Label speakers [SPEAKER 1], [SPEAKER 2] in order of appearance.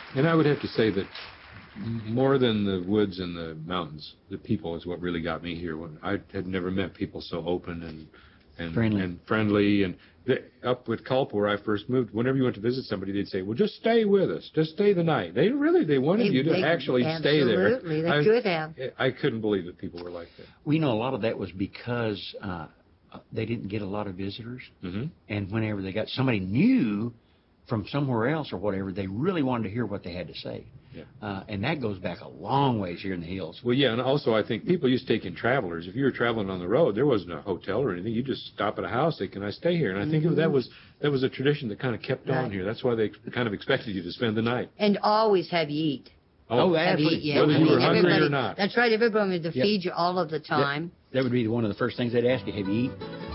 [SPEAKER 1] And I would have to say that more than the woods and the mountains, the people is what really got me here. I had never met people so open and friendly. And up with Culp, where I first moved, whenever you went to visit somebody, they'd say, "Well, just stay with us. Just stay the night." They wanted you to actually stay there.
[SPEAKER 2] Absolutely, they could have.
[SPEAKER 1] I couldn't believe that people were like that.
[SPEAKER 3] We know a lot of that was because they didn't get a lot of visitors, and whenever they got somebody new from somewhere else or whatever, they really wanted to hear what they had to say.
[SPEAKER 1] Yeah.
[SPEAKER 3] And that goes back a long ways here in the hills.
[SPEAKER 1] Well, yeah, and also I think people used to take in travelers. If you were traveling on the road, there wasn't a hotel or anything. You just stop at a house, say, "Can I stay here?" And I think that was a tradition that kind of kept on here. That's why they kind of expected you to spend the night.
[SPEAKER 2] And always have you eat.
[SPEAKER 1] Have you
[SPEAKER 2] eat, yeah.
[SPEAKER 1] whether you were hungry or not.
[SPEAKER 2] That's right. Everybody wanted to feed you all of the time.
[SPEAKER 3] That would be one of the first things they'd ask you, have you eat?